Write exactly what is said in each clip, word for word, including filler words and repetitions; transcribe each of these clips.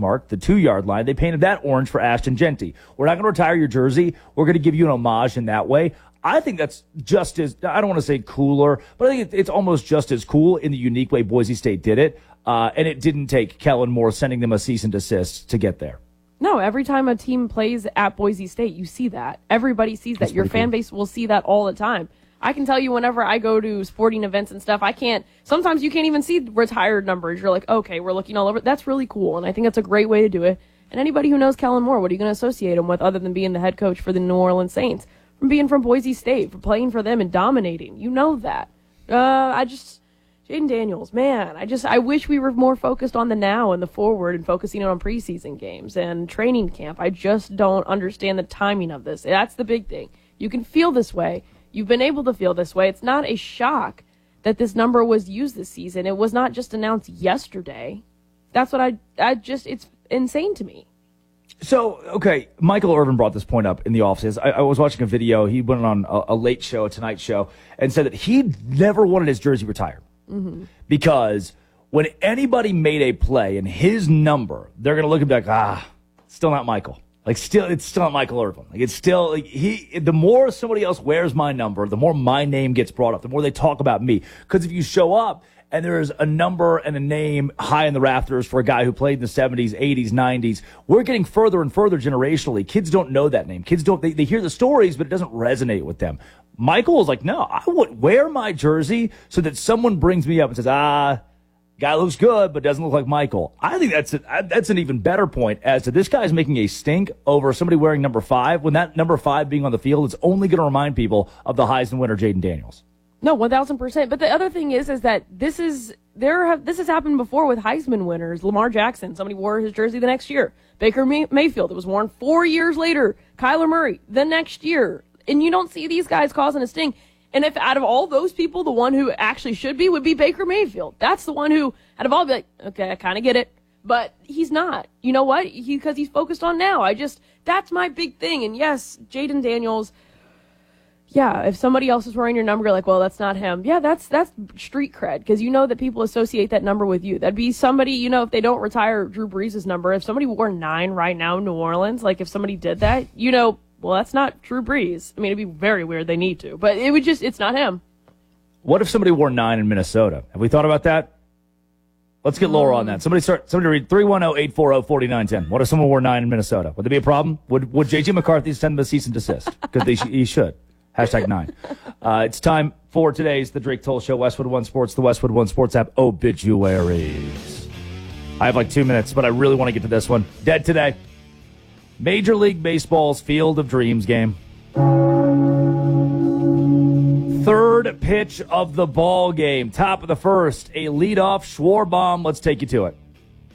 mark, the two-yard line. They painted that orange for Ashton Genty. We're not going to retire your jersey. We're going to give you an homage in that way. I think that's just as, I don't want to say cooler, but I think it's almost just as cool in the unique way Boise State did it. Uh, and it didn't take Kellen Moore sending them a cease and desist to get there. No, every time a team plays at Boise State, you see that. Everybody sees that. Your fan base will see that all the time. I can tell you whenever I go to sporting events and stuff, I can't, sometimes you can't even see retired numbers. You're like, okay, we're looking all over. That's really cool, and I think that's a great way to do it. And anybody who knows Kellen Moore, what are you going to associate him with other than being the head coach for the New Orleans Saints? From being from Boise State, from playing for them and dominating. You know that. Uh, I just, Jaden Daniels, man, I just, I wish we were more focused on the now and the forward and focusing on preseason games and training camp. I just don't understand the timing of this. That's the big thing. You can feel this way. You've been able to feel this way. It's not a shock that this number was used this season. It was not just announced yesterday. That's what I, I just, it's insane to me. So, okay, Michael Irvin brought this point up in the offices. I, I was watching a video. He went on a, a late show, a Tonight Show, and said that he never wanted his jersey retired. Mm-hmm. Because when anybody made a play in his number, they're going to look and be like, ah, still not Michael. Like, still, it's still not Michael Irvin. Like, it's still, like, he, the more somebody else wears my number, the more my name gets brought up, the more they talk about me. Because if you show up and there's a number and a name high in the rafters for a guy who played in the seventies, eighties, nineties, we're getting further and further generationally. Kids don't know that name. Kids don't, they, they hear the stories, but it doesn't resonate with them. Michael was like, no, I would wear my jersey so that someone brings me up and says, ah, guy looks good, but doesn't look like Michael. I think that's a, that's an even better point as to this guy's making a stink over somebody wearing number five. When that number five being on the field is only going to remind people of the Heisman winner, Jaden Daniels. No, one thousand percent. But the other thing is, is that this is, there have, this has happened before with Heisman winners. Lamar Jackson, somebody wore his jersey the next year. Baker May- Mayfield, it was worn four years later. Kyler Murray, the next year. And you don't see these guys causing a sting. And if out of all those people, the one who actually should be would be Baker Mayfield. That's the one who, out of all, be like, okay, I kind of get it. But he's not. You know what? He, because he's focused on now. I just, that's my big thing. And yes, Jaden Daniels, yeah, if somebody else is wearing your number, you're like, well, that's not him. Yeah, that's that's street cred, because you know that people associate that number with you. That'd be somebody, you know, if they don't retire Drew Brees' number, if somebody wore nine right now in New Orleans, like if somebody did that, you know, well, that's not Drew Brees. I mean, it'd be very weird. They need to. But it would just, it's not him. What if somebody wore nine in Minnesota? Have we thought about that? Let's get Laura on that. Somebody start. Somebody read three one zero, eight four zero, four nine one zero. What if someone wore nine in Minnesota? Would there be a problem? Would Would J J McCarthy send them a cease and desist? Because sh- he should. Hashtag nine. Uh, it's time for today's The Drake Toll Show, Westwood One Sports, the Westwood One Sports app, obituaries. I have like two minutes, but I really want to get to this one. Dead today. Major League Baseball's Field of Dreams game. Third pitch of the ball game. Top of the first. A leadoff Schwarber. Let's take you to it.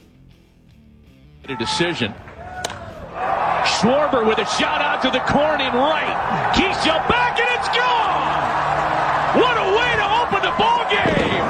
A decision. Schwarber with a shot out to the corn in right. Keyshaw back and it's gone! What a way to open the ball game!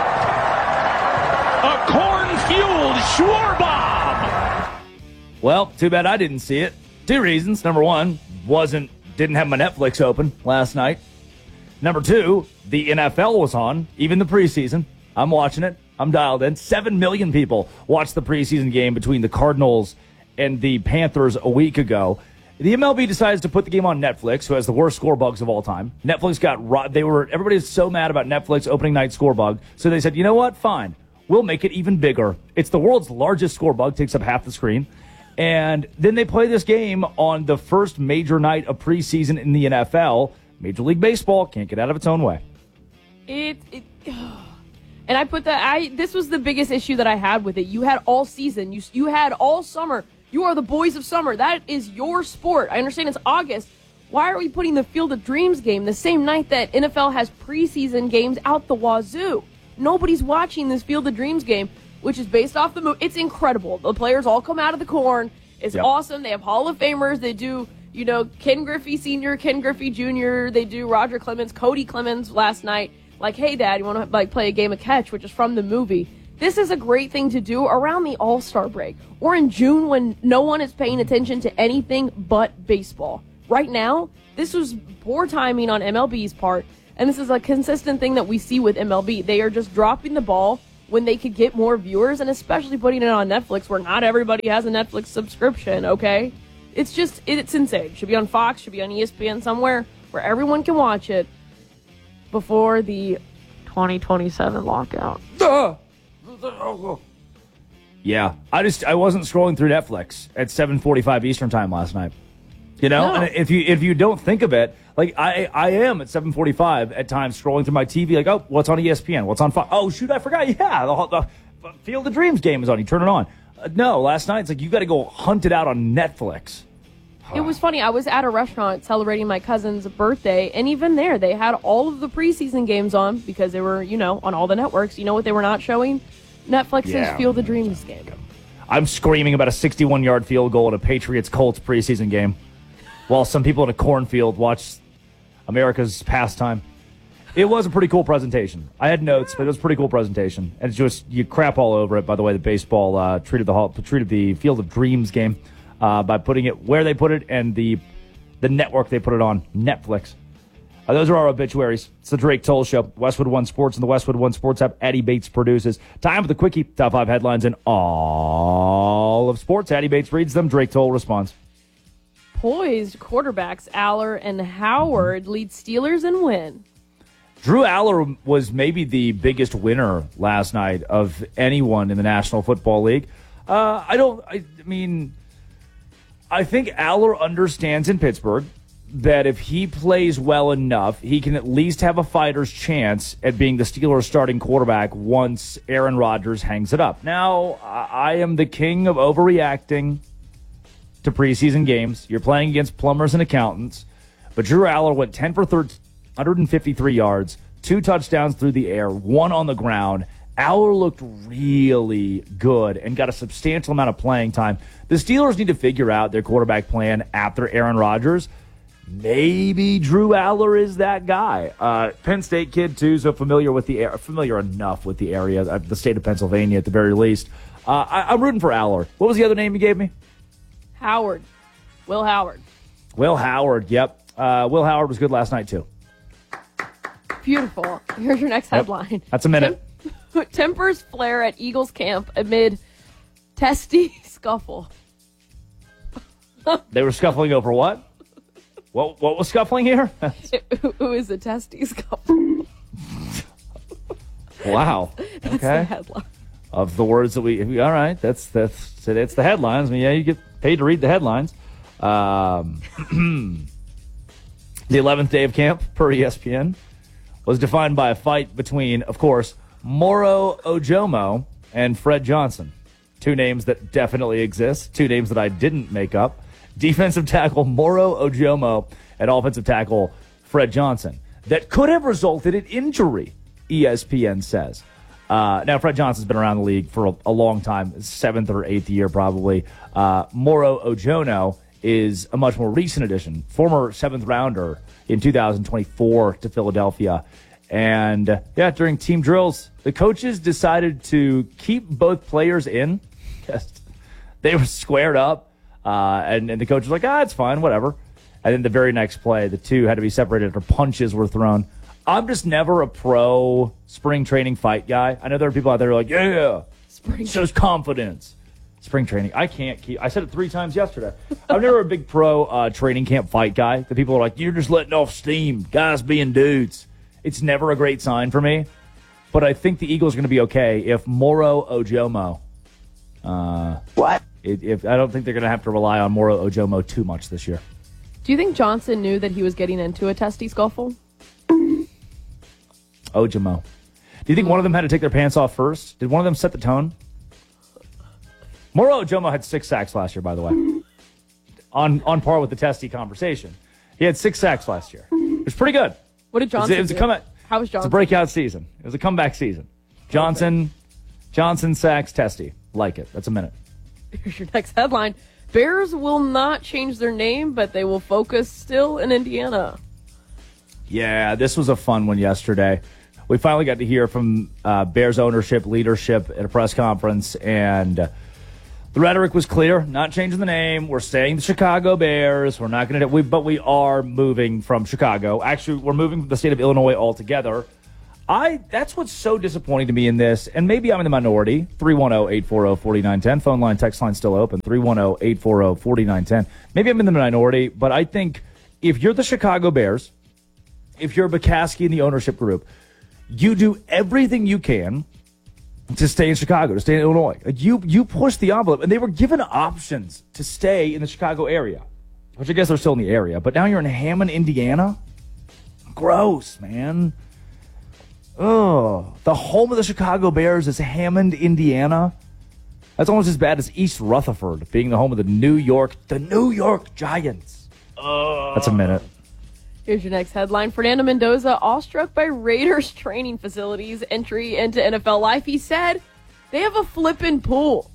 A corn-fueled Schwarber! Well, too bad I didn't see it. Two reasons. Number one, wasn't didn't have my Netflix open last night. Number two, the N F L was on, even the preseason. I'm watching it. I'm dialed in. Seven million people watched the preseason game between the Cardinals and the Panthers a week ago. The M L B decides to put the game on Netflix, who has the worst score bugs of all time. Netflix got they were everybody's so mad about Netflix opening night score bug, so they said, you know what? Fine, we'll make it even bigger. It's the world's largest score bug, takes up half the screen. And then they play this game on the first major night of preseason in the N F L. Major League Baseball can't get out of its own way. It, it and I put that. I this was the biggest issue that I had with it. You had all season. You you had all summer. You are the boys of summer. That is your sport. I understand it's August. Why are we putting the Field of Dreams game the same night that N F L has preseason games out the wazoo? Nobody's watching this Field of Dreams game, which is based off the movie. It's incredible. The players all come out of the corn. It's yep. awesome. They have Hall of Famers. They do, you know, Ken Griffey Senior, Ken Griffey Junior They do Roger Clemens, Cody Clemens last night. Like, hey, Dad, you want to like play a game of catch, which is from the movie. This is a great thing to do around the All-Star break or in June when no one is paying attention to anything but baseball. Right now, this was poor timing on M L B's part, and this is a consistent thing that we see with M L B. They are just dropping the ball when they could get more viewers, and especially putting it on Netflix where not everybody has a Netflix subscription, okay? It's just, it's insane. Should be on Fox, should be on E S P N, somewhere where everyone can watch it before the twenty twenty-seven lockout. Yeah, I just I wasn't scrolling through Netflix at seven forty-five Eastern time last night. You know, No. and if you if you don't think of it, like I I am at seven forty-five at times scrolling through my T V, like, oh, what's on E S P N? What's on Fox? Oh shoot, I forgot. Yeah, the, the Field of Dreams game is on. You turn it on. Uh, no, last night it's like you got to go hunt it out on Netflix. It was funny. I was at a restaurant celebrating my cousin's birthday, and even there, they had all of the preseason games on because they were, you know, on all the networks. You know what they were not showing? Netflix's Yeah. Field of Dreams game. I'm screaming about a sixty-one-yard field goal at a Patriots-Colts preseason game, while some people in a cornfield watch America's pastime. It was a pretty cool presentation. I had notes, but it was a pretty cool presentation. And it's just, you crap all over it, by the way, the baseball uh, treated the hall, treated the Field of Dreams game uh, by putting it where they put it and the the network they put it on, Netflix. Uh, those are our obituaries. It's the Drake Toll Show. Westwood One Sports and the Westwood One Sports app. Eddie Bates produces. Time for the Quickie. Top five headlines in all of sports. Eddie Bates reads them. Drake Toll responds. Poised quarterbacks Aller and Howard lead Steelers and win. Drew Aller was maybe the biggest winner last night of anyone in the National Football League. Uh, I don't, I, I mean, I think Aller understands in Pittsburgh that if he plays well enough, he can at least have a fighter's chance at being the Steelers' starting quarterback once Aaron Rodgers hangs it up. Now, I, I am the king of overreacting to preseason games. You're playing against plumbers and accountants. But Drew Aller went ten for thirteen, one hundred fifty-three yards, two touchdowns through the air, one on the ground. Aller looked really good and got a substantial amount of playing time. The Steelers need to figure out their quarterback plan after Aaron Rodgers. Maybe Drew Aller is that guy. Uh, Penn State kid, too, so familiar with the air, familiar enough with the area, uh, the state of Pennsylvania at the very least. Uh, I, I'm rooting for Aller. What was the other name you gave me? Howard. Will Howard. Will Howard, yep. Uh, Will Howard was good last night, too. Beautiful. Here's your next headline. Yep. That's a minute. Tem- tempers flare at Eagles camp amid testy scuffle. They were scuffling over what? What what was scuffling here? Who is a testy scuffle? Wow. That's Okay. the headline. Of the words that we, all right, that's that's that's the headlines. I mean, yeah, you get paid to read the headlines. Um, the eleventh day of camp, per E S P N, was defined by a fight between, of course, Moro Ojomo and Fred Johnson. Two names that definitely exist. Two names that I didn't make up. Defensive tackle Moro Ojomo and offensive tackle Fred Johnson. That could have resulted in injury, E S P N says. Uh, now, Fred Johnson's been around the league for a, a long time, seventh or eighth year probably. Uh, Moro Ojomo is a much more recent addition, former seventh rounder in two thousand twenty-four to Philadelphia. And, uh, yeah, during team drills, the coaches decided to keep both players in. They were squared up, uh, and, and the coach was like, ah, it's fine, whatever. And then the very next play, the two had to be separated after punches were thrown. I'm just never a pro spring training fight guy. I know there are people out there who are like, yeah, Spring shows confidence. Spring training. I can't keep, I said it three times yesterday. I'm never a big pro uh, training camp fight guy. The people are like, you're just letting off steam, guys being dudes. It's never a great sign for me. But I think the Eagles are going to be okay if Moro Ojomo. Uh, what? If, if I don't think they're going to have to rely on Moro Ojomo too much this year. Do you think Johnson knew that he was getting into a testy scuffle? Ojomo. Do you think one of them had to take their pants off first? Did one of them set the tone? Moro Ojomo had six sacks last year, by the way. On on par with the testy conversation. He had six sacks last year. It was pretty good. What did Johnson It was, it was do? a comeback. How was Johnson? It's a breakout season. It was a comeback season. Johnson, Johnson sacks, testy. Like it. That's a minute. Here's your next headline. Bears will not change their name, but they will focus still in Indiana. Yeah, this was a fun one yesterday. We finally got to hear from uh, Bears ownership, leadership at a press conference, and uh, the rhetoric was clear. Not changing the name. We're staying the Chicago Bears. We're not going to, but we are moving from Chicago. Actually, we're moving from the state of Illinois altogether. I that's what's so disappointing to me in this, and maybe I'm in the minority. three one zero, eight four zero, four nine one zero. Phone line, text line still open. three one zero, eight four zero, four nine one zero. Maybe I'm in the minority, but I think if you're the Chicago Bears, if you're Bukowski in the ownership group, you do everything you can to stay in Chicago, to stay in Illinois. Like you, you push the envelope, and they were given options to stay in the Chicago area, which I guess they're still in the area. But now you're in Hammond, Indiana. Gross, man. Oh, the home of the Chicago Bears is Hammond, Indiana. That's almost as bad as East Rutherford being the home of the New York, the New York Giants. Oh, that's a minute. Here's your next headline. Fernando Mendoza, awestruck by Raiders training facilities entry into N F L life. He said they have a flippin' pool.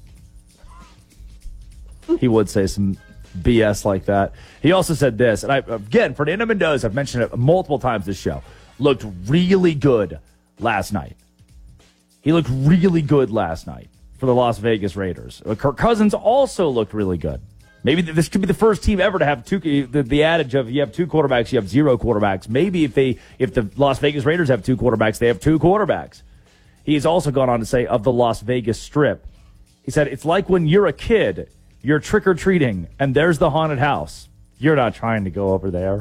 He would say some B S like that. He also said this, and I again, Fernando Mendoza, I've mentioned it multiple times this show, looked really good last night. He looked really good last night for the Las Vegas Raiders. Kirk Cousins also looked really good. Maybe this could be the first team ever to have two. The, the adage of you have two quarterbacks, you have zero quarterbacks. Maybe if they, if the Las Vegas Raiders have two quarterbacks, they have two quarterbacks. He's also gone on to say of the Las Vegas Strip, he said it's like when you're a kid, you're trick or treating, and there's the haunted house. You're not trying to go over there.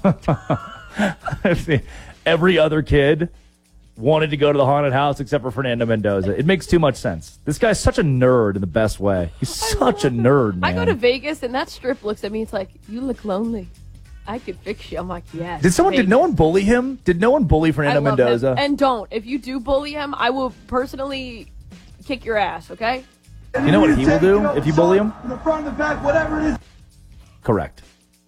Every other kid wanted to go to the haunted house except for Fernando Mendoza. It makes too much sense. This guy's such a nerd in the best way. He's such a nerd, man. I go to Vegas, and that strip looks at me. It's like, you look lonely. I could fix you. I'm like, yes. Did someone? Vegas. Did no one bully him? Did no one bully Fernando Mendoza? Him. And don't. If you do bully him, I will personally kick your ass, okay? You know what he will do if you bully him? The front, the back, whatever it is. Correct.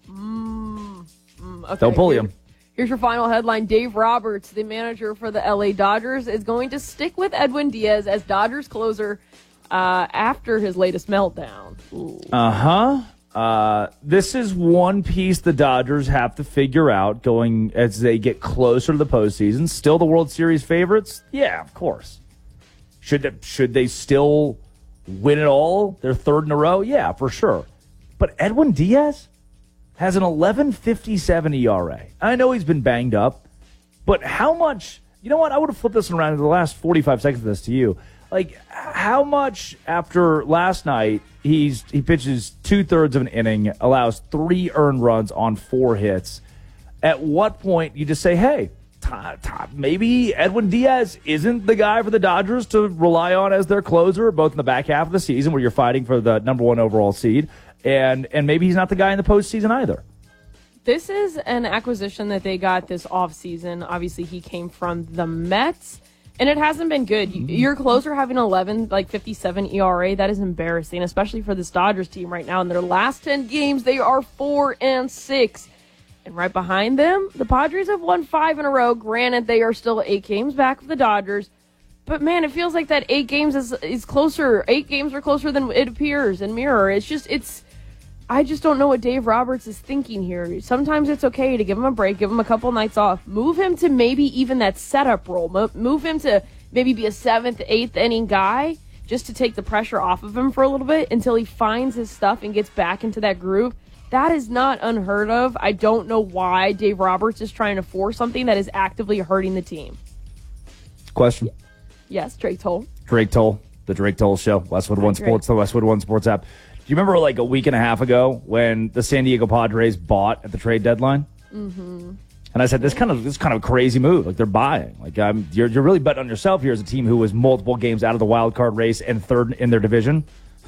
Mm, mm, okay. Don't bully Here, him. Here's your final headline. Dave Roberts, the manager for the L A Dodgers, is going to stick with Edwin Diaz as Dodgers closer uh, after his latest meltdown. Uh-huh. Uh, this is one piece the Dodgers have to figure out going as they get closer to the postseason. Still the World Series favorites? Yeah, of course. Should they, should they still win it all? Their third in a row? Yeah, for sure. But Edwin Diaz has an eleven fifty-seven E R A. I know he's been banged up, but how much, you know what, I would have flipped this around in the last forty-five seconds of this to you. Like, how much after last night, he's he pitches two-thirds of an inning, allows three earned runs on four hits. At what point you just say, hey, t- t- maybe Edwin Diaz isn't the guy for the Dodgers to rely on as their closer, both in the back half of the season where you're fighting for the number one overall seed, and and maybe he's not the guy in the postseason either. This is an acquisition that they got this offseason. Obviously, he came from the Mets, and it hasn't been good. Mm-hmm. Your closer having eleven, like fifty-seven E R A, that is embarrassing, especially for this Dodgers team right now. In their last ten games, they are four and six. And right behind them, the Padres have won five in a row. Granted, they are still eight games back of the Dodgers. But, man, it feels like that eight games is is closer. Eight games are closer than it appears in Mirror. It's just, it's, I just don't know what Dave Roberts is thinking here. Sometimes it's okay to give him a break, give him a couple nights off. Move him to maybe even that setup role. Move him to maybe be a seventh, eighth inning guy just to take the pressure off of him for a little bit until he finds his stuff and gets back into that groove. That is not unheard of. I don't know why Dave Roberts is trying to force something that is actively hurting the team. Question. Yes, Drake Toll. Drake Toll, the Drake Toll Show, Westwood One Sports, the Westwood One Sports app. Do you remember like a week and a half ago when the San Diego Padres bought at the trade deadline? Mm-hmm. And I said, this kind of this kind of crazy move. Like they're buying. Like um, you're you're really betting on yourself here as a team who was multiple games out of the wild card race and third in their division.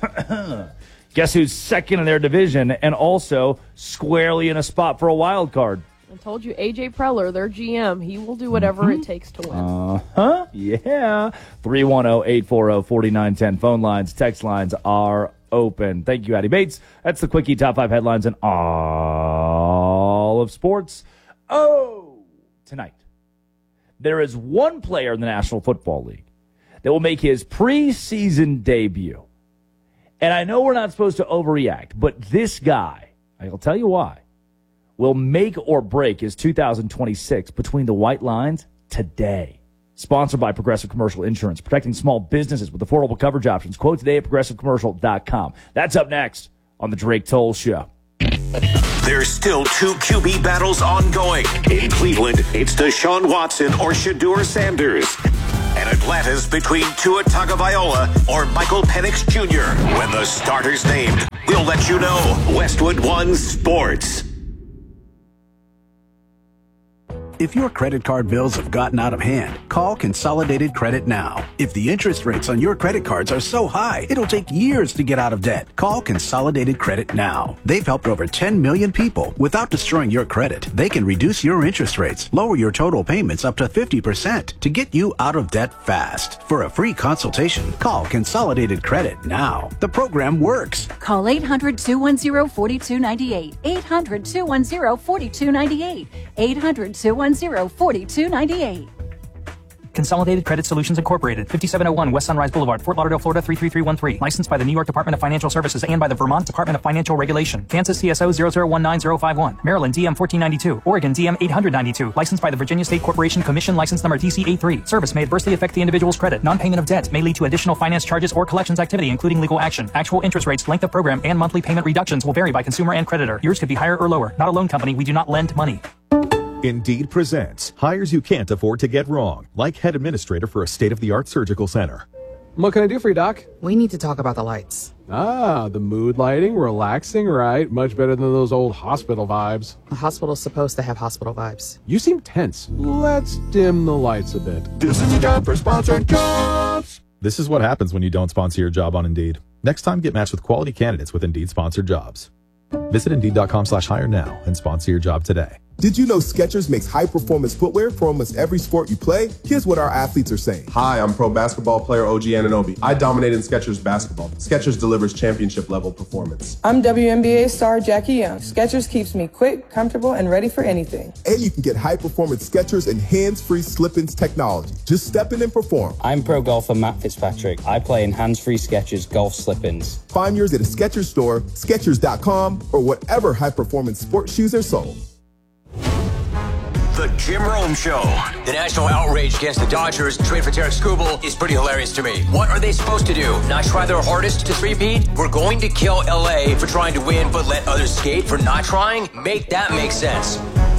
Guess who's second in their division and also squarely in a spot for a wild card? I told you, A J Preller, their G M, he will do whatever mm-hmm. it takes to win. Uh-huh. Yeah. three one zero, eight four zero, four nine one zero. Phone lines, text lines are open. Thank you, Addie Bates. That's the Quickie Top five headlines in all of sports. Oh, tonight, there is one player in the National Football League that will make his preseason debut. And I know we're not supposed to overreact, but this guy, I'll tell you why, will make or break his two thousand twenty-six Between the White Lines today. Sponsored by Progressive Commercial Insurance, protecting small businesses with affordable coverage options. Quote today at progressive commercial dot com. That's up next on the Drake Toll Show. There's still two Q B battles ongoing. In Cleveland, it's Deshaun Watson or Shedeur Sanders. And Atlanta's between Tua Tagovailoa or Michael Penix Junior When the starter's named, we'll let you know. Westwood One Sports. If your credit card bills have gotten out of hand, call Consolidated Credit now. If the interest rates on your credit cards are so high, it'll take years to get out of debt. Call Consolidated Credit now. They've helped over ten million people. Without destroying your credit, they can reduce your interest rates, lower your total payments up to fifty percent to get you out of debt fast. For a free consultation, call Consolidated Credit now. The program works. Call eight hundred, two one zero, four two nine eight. eight hundred, two one zero, four two nine eight. eight hundred, two one zero, four two nine eight. Consolidated Credit Solutions Incorporated, fifty-seven oh one West Sunrise Boulevard, Fort Lauderdale, Florida three three three one three. Licensed by the New York Department of Financial Services and by the Vermont Department of Financial Regulation. Kansas C S O zero zero one nine zero five one. Maryland D M fourteen ninety-two. Oregon D M eight ninety-two. Licensed by the Virginia State Corporation Commission. License number D C eighty-three. Service may adversely affect the individual's credit. Non-payment of debt may lead to additional finance charges or collections activity, including legal action. Actual interest rates, length of program, and monthly payment reductions will vary by consumer and creditor. Yours could be higher or lower. Not a loan company. We do not lend money. Indeed presents hires you can't afford to get wrong, like head administrator for a state-of-the-art surgical center. What can I do for you, Doc? We need to talk about the lights. Ah, the mood lighting, relaxing, right? Much better than those old hospital vibes. A hospital's supposed to have hospital vibes. You seem tense. Let's dim the lights a bit. This is a job for sponsored jobs. This is what happens when you don't sponsor your job on Indeed. Next time, get matched with quality candidates with Indeed sponsored jobs. Visit Indeed.com slash hire now and sponsor your job today. Did you know Skechers makes high-performance footwear for almost every sport you play? Here's what our athletes are saying. Hi, I'm pro basketball player O G Anunoby. I dominate in Skechers basketball. Skechers delivers championship-level performance. I'm W N B A star Jackie Young. Skechers keeps me quick, comfortable, and ready for anything. And you can get high-performance Skechers and hands-free slip-ins technology. Just step in and perform. I'm pro golfer Matt Fitzpatrick. I play in hands-free Skechers golf slip-ins. Find yours at a Skechers store, Skechers dot com, or whatever high-performance sports shoes are sold. The Jim Rome Show. The national outrage against the Dodgers trade for Tarik Skubal is pretty hilarious to me. What are they supposed to do? Not try their hardest to three-peat? We're going to kill L A for trying to win, but let others skate for not trying? Make that make sense.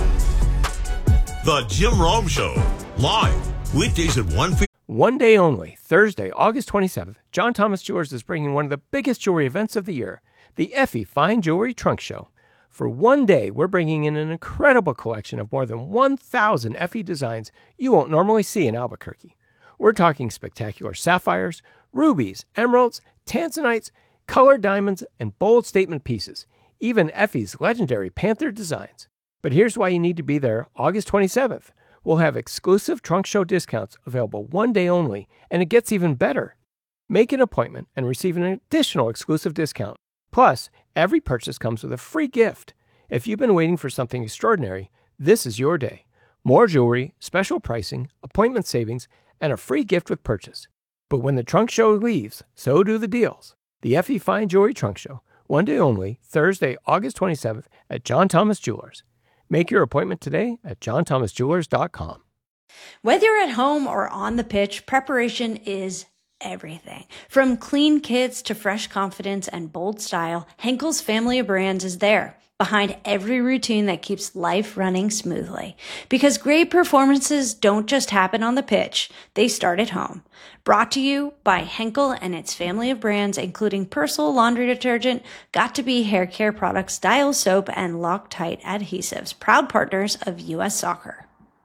The Jim Rome Show. Live. Weekdays at one p.m. One day only, Thursday, August twenty-seventh, John Thomas Jewelers is bringing one of the biggest jewelry events of the year, the Effie Fine Jewelry Trunk Show. For one day, we're bringing in an incredible collection of more than one thousand Effie designs you won't normally see in Albuquerque. We're talking spectacular sapphires, rubies, emeralds, tanzanites, colored diamonds, and bold statement pieces, even Effie's legendary Panther designs. But here's why you need to be there August twenty-seventh. We'll have exclusive trunk show discounts available one day only, and it gets even better. Make an appointment and receive an additional exclusive discount. Plus, every purchase comes with a free gift. If you've been waiting for something extraordinary, this is your day. More jewelry, special pricing, appointment savings, and a free gift with purchase. But when the trunk show leaves, so do the deals. The Effie Fine Jewelry Trunk Show, one day only, Thursday, August twenty-seventh at John Thomas Jewelers. Make your appointment today at john thomas jewelers dot com. Whether you're at home or on the pitch, preparation is everything. From clean kits to fresh confidence and bold style, Henkel's family of brands is there, behind every routine that keeps life running smoothly. Because great performances don't just happen on the pitch, they start at home. Brought to you by Henkel and its family of brands, including Persil laundry detergent, Got2b hair care products, Dial soap, and Loctite adhesives, proud partners of U S Soccer.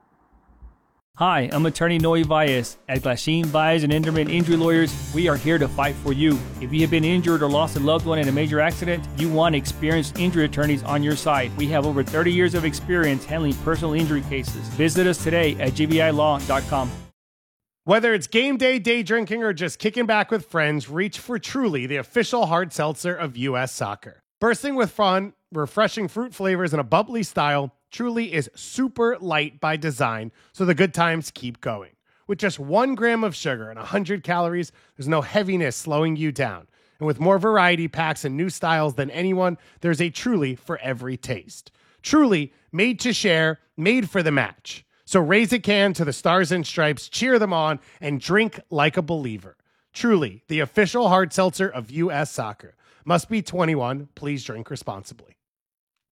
Hi, I'm attorney Noe Valles. At Glasheen, Valles and Enderman Injury Lawyers, we are here to fight for you. If you have been injured or lost a loved one in a major accident, you want experienced injury attorneys on your side. We have over thirty years of experience handling personal injury cases. Visit us today at g b i law dot com. Whether it's game day, day drinking, or just kicking back with friends, reach for Truly, the official hard seltzer of U S Soccer. Bursting with fun, refreshing fruit flavors, and a bubbly style, Truly is super light by design, so the good times keep going. With just one gram of sugar and one hundred calories, there's no heaviness slowing you down. And with more variety packs and new styles than anyone, there's a Truly for every taste. Truly, made to share, made for the match. So raise a can to the Stars and Stripes, cheer them on, and drink like a believer. Truly, the official hard seltzer of U S Soccer. Must be twenty-one. Please drink responsibly.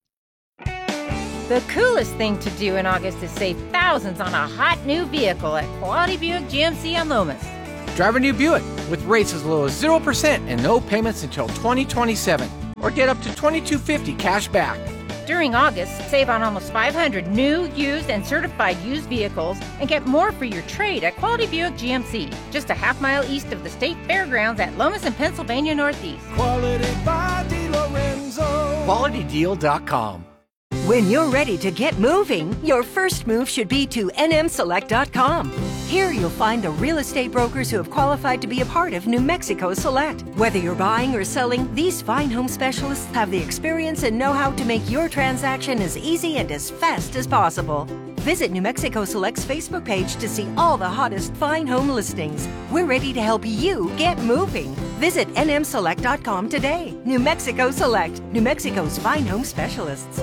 The coolest thing to do in August is save thousands on a hot new vehicle at Quality Buick G M C on Loomis. Drive a new Buick with rates as low as zero percent and no payments until twenty twenty-seven. Or get up to twenty-two fifty cash back. During August, save on almost five hundred new, used, and certified used vehicles and get more for your trade at Quality Buick G M C, just a half mile east of the State Fairgrounds at Lomas and Pennsylvania Northeast. Quality by DeLorenzo. Quality Deal dot com. When you're ready to get moving, your first move should be to N M Select dot com. Here you'll find the real estate brokers who have qualified to be a part of New Mexico Select. Whether you're buying or selling, these fine home specialists have the experience and know-how to make your transaction as easy and as fast as possible. Visit New Mexico Select's Facebook page to see all the hottest fine home listings. We're ready to help you get moving. Visit N M Select dot com today. New Mexico Select, New Mexico's fine home specialists.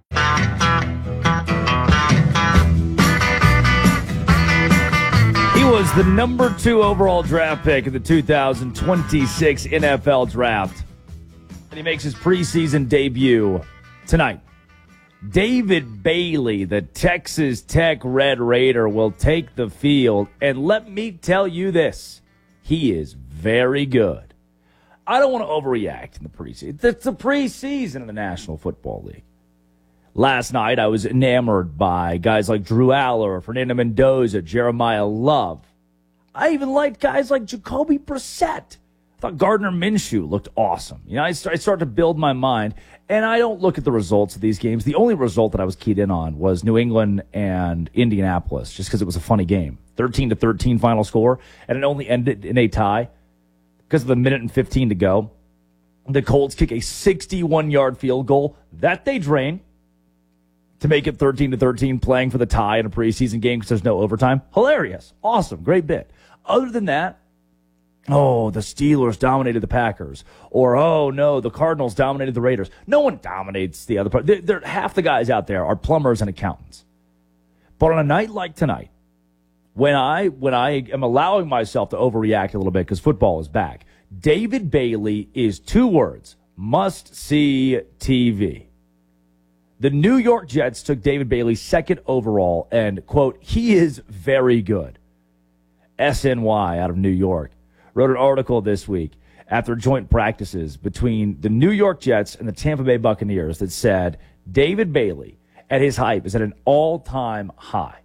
He was the number two overall draft pick in the two thousand twenty-six N F L Draft. And he makes his preseason debut tonight. David Bailey, the Texas Tech Red Raider, will take the field. And let me tell you this, he is very good. I don't want to overreact in the preseason. It's the preseason of the National Football League. Last night, I was enamored by guys like Drew Aller, Fernando Mendoza, Jeremiah Love. I even liked guys like Jacoby Brissett. I thought Gardner Minshew looked awesome. You know, I start, I start to build my mind, and I don't look at the results of these games. The only result that I was keyed in on was New England and Indianapolis, just because it was a funny game. thirteen to thirteen final score, and it only ended in a tie because of the minute and fifteen to go. The Colts kick a sixty-one-yard field goal that they drain to make it thirteen to thirteen, playing for the tie in a preseason game because there's no overtime. Hilarious. Awesome. Great bit. Other than that, oh, the Steelers dominated the Packers. Or, oh, no, the Cardinals dominated the Raiders. No one dominates the other part. They're, they're, half the guys out there are plumbers and accountants. But on a night like tonight, when I when I am allowing myself to overreact a little bit because football is back, David Bailey is two words, must-see T V. The New York Jets took David Bailey second overall, and, quote, he is very good. S N Y out of New York wrote an article this week after joint practices between the New York Jets and the Tampa Bay Buccaneers that said David Bailey at his hype is at an all-time high.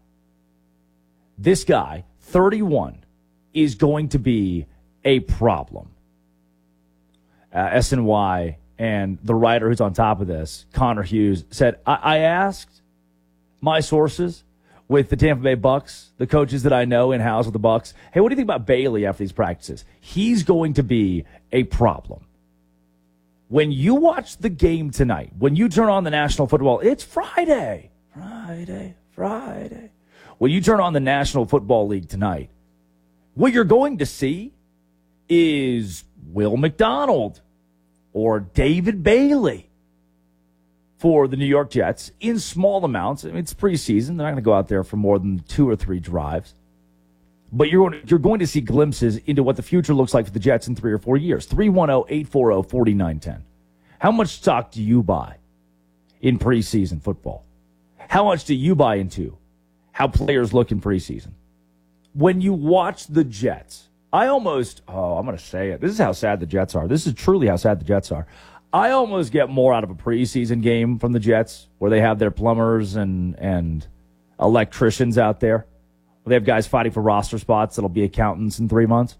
This guy, thirty-one, is going to be a problem. Uh, S N Y and the writer who's on top of this, Connor Hughes, said, I, I asked my sources with the Tampa Bay Bucks, the coaches that I know in-house with the Bucks, hey, what do you think about Bailey after these practices? He's going to be a problem. When you watch the game tonight, when you turn on the National Football, it's Friday, Friday, Friday. When you turn on the National Football League tonight, what you're going to see is Will McDonald or David Bailey for the New York Jets in small amounts. I mean, it's preseason. They're not going to go out there for more than two or three drives. But you're going to, you're going to see glimpses into what the future looks like for the Jets in three or four years. three one zero, eight four zero, four nine one zero. How much stock do you buy in preseason football? How much do you buy into how players look in preseason? When you watch the Jets, I almost, oh, I'm going to say it. This is how sad the Jets are. This is truly how sad the Jets are. I almost get more out of a preseason game from the Jets where they have their plumbers and, and electricians out there. They have guys fighting for roster spots that'll be accountants in three months.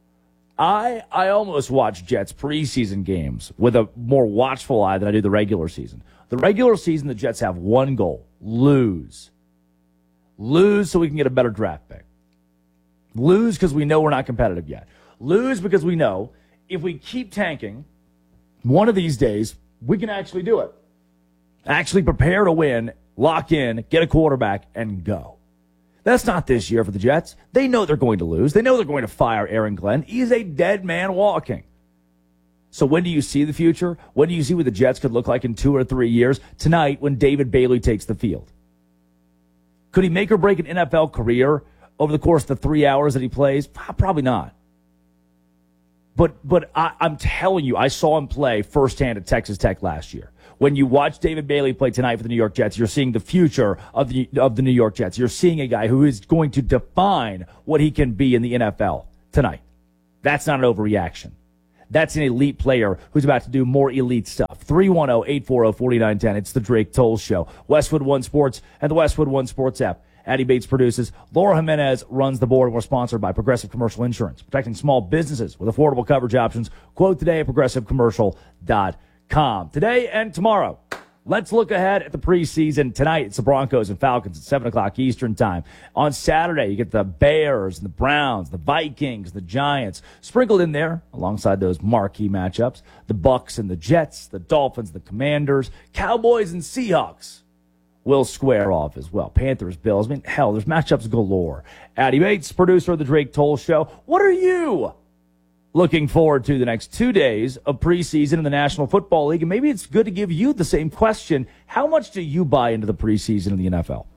I I almost watch Jets preseason games with a more watchful eye than I do the regular season. The regular season, the Jets have one goal, lose. Lose so we can get a better draft pick. Lose because we know we're not competitive yet. Lose because we know if we keep tanking, one of these days, we can actually do it. Actually prepare to win, lock in, get a quarterback, and go. That's not this year for the Jets. They know they're going to lose. They know they're going to fire Aaron Glenn. He's a dead man walking. So when do you see the future? When do you see what the Jets could look like in two or three years? Tonight, when David Bailey takes the field. Could he make or break an N F L career over the course of the three hours that he plays? Probably not. But but I, I'm telling you, I saw him play firsthand at Texas Tech last year. When you watch David Bailey play tonight for the New York Jets, you're seeing the future of the of the New York Jets. You're seeing a guy who is going to define what he can be in the N F L tonight. That's not an overreaction. That's an elite player who's about to do more elite stuff. three one zero, eight four zero, four nine one zero. It's the Drake Toll Show. Westwood One Sports and the Westwood One Sports app. Addie Bates produces. Laura Jimenez runs the board. We're sponsored by Progressive Commercial Insurance, protecting small businesses with affordable coverage options. Quote today at progressive commercial dot com. Today and tomorrow, let's look ahead at the preseason. Tonight, it's the Broncos and Falcons at seven o'clock Eastern time. On Saturday, you get the Bears and the Browns, the Vikings, the Giants. Sprinkled in there, alongside those marquee matchups, the Bucks and the Jets, the Dolphins, the Commanders, Cowboys and Seahawks will square off as well. Panthers, Bills. I mean, hell, there's matchups galore. Addie Bates, producer of the Drake Toll Show. What are you looking forward to the next two days of preseason in the National Football League? And maybe it's good to give you the same question. How much do you buy into the preseason in the N F L?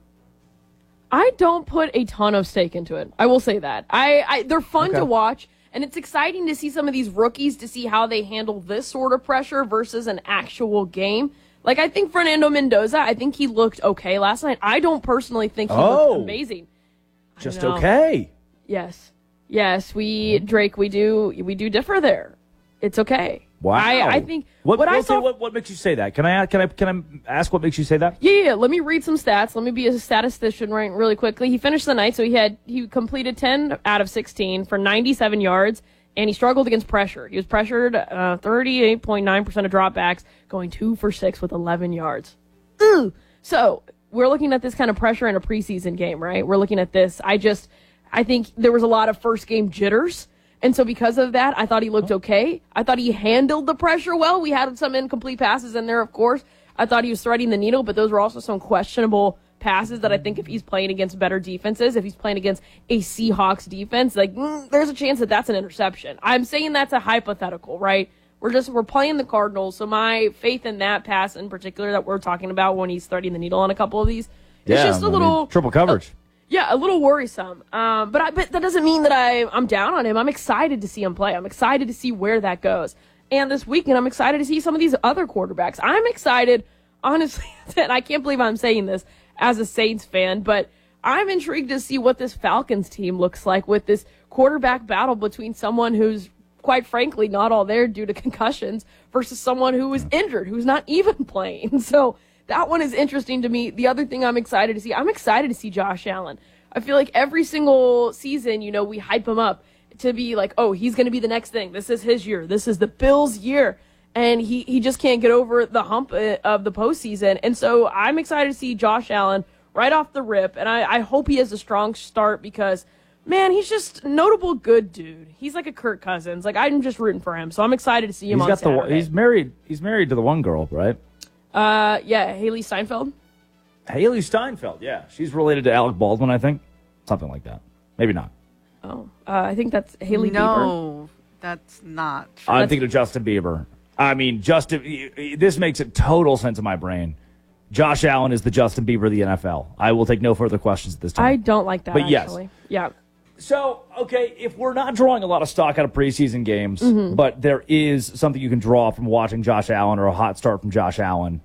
I don't put a ton of stake into it. I will say that. I, I they're fun Okay. to watch, and it's exciting to see some of these rookies to see how they handle this sort of pressure versus an actual game. Like, I think Fernando Mendoza, I think he looked okay last night. I don't personally think he Oh. looked amazing. I Just know. okay. Yes. Yes, we, Drake, we do we do differ there. It's okay. Wow. I, I think What, what I what, saw... what, what makes you say that? Can I can I can I ask what makes you say that? Yeah, yeah, let me read some stats. Let me be a statistician right really quickly. He finished the night, so he had he completed ten out of sixteen for ninety-seven yards, and he struggled against pressure. He was pressured uh, thirty-eight point nine percent of dropbacks, going two for six with eleven yards. Ooh. So we're looking at this kind of pressure in a preseason game, right? We're looking at this. I just, I think there was a lot of first game jitters. And so because of that, I thought he looked okay. I thought he handled the pressure well. We had some incomplete passes in there, of course. I thought he was threading the needle, but those were also some questionable passes that I think if he's playing against better defenses, if he's playing against a Seahawks defense, like mm, there's a chance that that's an interception. I'm saying that's a hypothetical, right? We're just, we're playing the Cardinals, so my faith in that pass in particular that we're talking about when he's threading the needle on a couple of these, Yeah, it's just a I mean, little... triple coverage. Yeah, a little worrisome. Um, but I, but that doesn't mean that I, I'm down on him. I'm excited to see him play. I'm excited to see where that goes. And this weekend, I'm excited to see some of these other quarterbacks. I'm excited, honestly, and I can't believe I'm saying this as a Saints fan, but I'm intrigued to see what this Falcons team looks like with this quarterback battle between someone who's, quite frankly, not all there due to concussions versus someone who is injured, who's not even playing. So that one is interesting to me. The other thing I'm excited to see, I'm excited to see Josh Allen. I feel like every single season, you know, we hype him up to be like, oh, he's going to be the next thing. This is his year. This is the Bills' year. And he, he just can't get over the hump of the postseason. And so I'm excited to see Josh Allen right off the rip. And I, I hope he has a strong start because, man, he's just a notable good dude. He's like a Kirk Cousins. Like, I'm just rooting for him. So I'm excited to see him He's on got Saturday. the he's married he's married to the one girl, right? Uh, yeah, Haley Steinfeld. Haley Steinfeld, yeah. She's related to Alec Baldwin, I think. Something like that. Maybe not. Oh, uh, I think that's Haley Bieber. No, that's not. I'm thinking of Justin Bieber. I mean, Justin. This makes it total sense in my brain. Josh Allen is the Justin Bieber of the N F L. I will take no further questions at this time. I don't like that, But yes. actually. Yeah. So, okay, if we're not drawing a lot of stock out of preseason games, Mhm. but there is something you can draw from watching Josh Allen or a hot start from Josh Allen,